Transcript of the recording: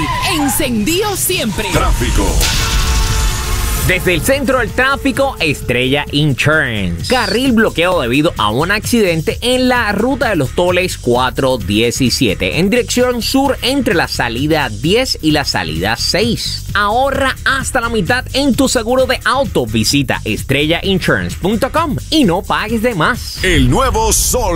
encendido siempre. Tráfico. Desde el centro del tráfico, Estrella Insurance. Carril bloqueado debido a un accidente en la ruta de los Toles 417, en dirección sur entre la salida 10 y la salida 6. Ahorra hasta la mitad en tu seguro de auto. Visita estrellainsurance.com y no pagues de más. El nuevo Sol